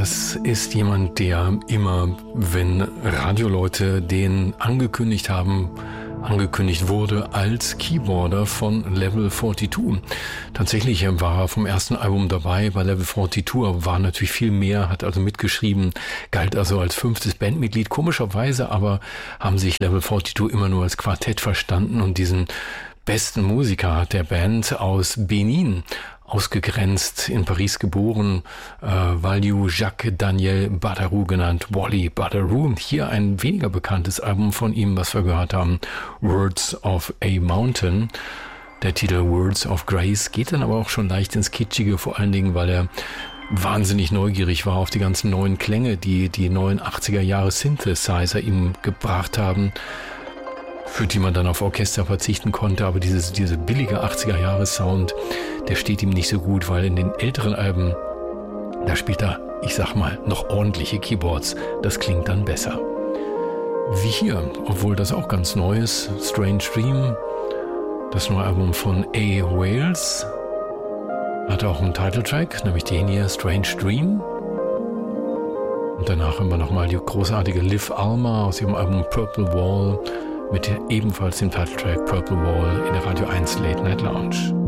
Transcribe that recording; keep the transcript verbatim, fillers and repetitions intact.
Das ist jemand, der immer, wenn Radioleute den angekündigt haben, angekündigt wurde als Keyboarder von Level zweiundvierzig. Tatsächlich war er vom ersten Album dabei bei Level zweiundvierzig, war natürlich viel mehr, hat also mitgeschrieben, galt also als fünftes Bandmitglied. Komischerweise aber haben sich Level zweiundvierzig immer nur als Quartett verstanden und diesen besten Musiker der Band aus Benin ausgegrenzt, in Paris geboren, äh, Valiou Jacques Daniel Badarou genannt, Wally Badarou. Hier ein weniger bekanntes Album von ihm, was wir gehört haben, Words of a Mountain. Der Titel Words of Grace geht dann aber auch schon leicht ins Kitschige, vor allen Dingen, weil er wahnsinnig neugierig war auf die ganzen neuen Klänge, die die neuen achtziger Jahre Synthesizer ihm gebracht haben, für die man dann auf Orchester verzichten konnte, aber dieses, diese billige achtziger-Jahre-Sound, der steht ihm nicht so gut, weil in den älteren Alben, da spielt er, ich sag mal, noch ordentliche Keyboards. Das klingt dann besser. Wie hier, obwohl das auch ganz neu ist, Strange Dream, das neue Album von A. Wales, hat auch einen Titeltrack, nämlich den hier, Strange Dream. Und danach haben wir nochmal die großartige Liv Alma aus ihrem Album Purple Wall, mit ebenfalls dem Titeltrack Purple Wall in der Radio eins Late Night Lounge.